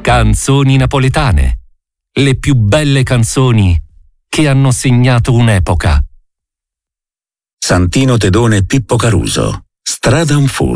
Canzoni napoletane. Le più belle canzoni che hanno segnato un'epoca. Santino Tedone e Pippo Caruso. Strada un Full.